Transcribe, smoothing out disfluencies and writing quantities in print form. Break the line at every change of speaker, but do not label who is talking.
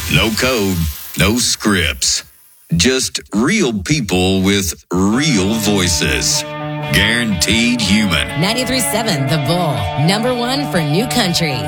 No code, no scripts. Just real people with real voices. Guaranteed human.
93.7 The Bull. Number one for new country.